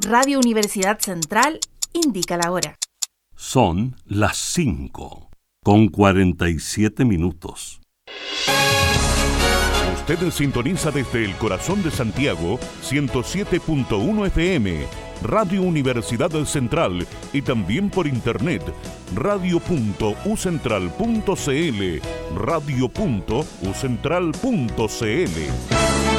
Radio Universidad Central indica la hora. Son las 5:47. Usted sintoniza desde el corazón de Santiago 107.1 FM, Radio Universidad Central, y también por internet radio.ucentral.cl, radio.ucentral.cl.